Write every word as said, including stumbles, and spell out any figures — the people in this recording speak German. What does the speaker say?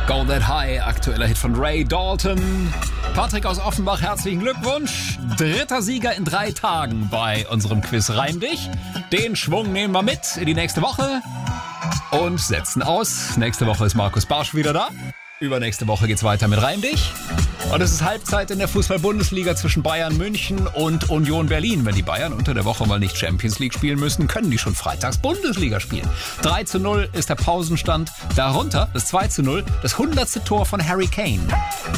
Go That High, aktueller Hit von Ray Dalton. Patrick aus Offenbach, herzlichen Glückwunsch. Dritter Sieger in drei Tagen bei unserem Quiz Reim dich. Den Schwung nehmen wir mit in die nächste Woche und setzen aus. Nächste Woche ist Markus Barsch wieder da. Übernächste Woche geht's weiter mit Reim dich. Und es ist Halbzeit in der Fußball-Bundesliga zwischen Bayern München und Union Berlin. Wenn die Bayern unter der Woche mal nicht Champions League spielen müssen, können die schon freitags Bundesliga spielen. drei zu null ist der Pausenstand. Darunter das zwei zu null, das hundertste Tor von Harry Kane.